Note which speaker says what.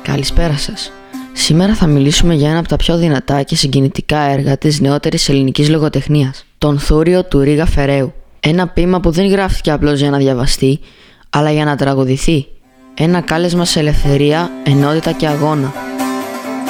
Speaker 1: Καλησπέρα σας. Σήμερα θα μιλήσουμε για ένα από τα πιο δυνατά και συγκινητικά έργα της νεότερης ελληνικής λογοτεχνίας, τον Θούριο του Ρίγα Φεραίου. Ένα ποίημα που δεν γράφτηκε απλώς για να διαβαστεί, αλλά για να τραγουδηθεί. Ένα κάλεσμα σε ελευθερία, ενότητα και αγώνα.